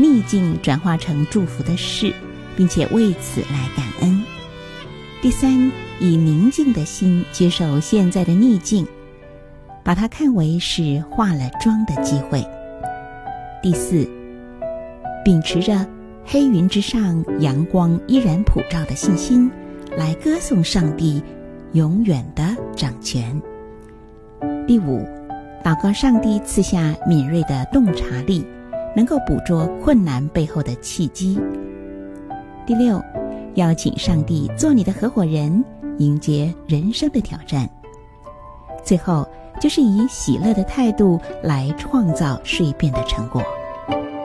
逆境转化成祝福的事，并且为此来感恩。第三，以宁静的心接受现在的逆境，把它看为是化了妆的机会。第四，秉持着黑云之上阳光依然普照的信心，来歌颂上帝永远的掌权。第五，祷告上帝赐下敏锐的洞察力，能够捕捉困难背后的契机。第六，邀请上帝做你的合伙人，迎接人生的挑战。最后，就是以喜乐的态度来创造蜕变的成果。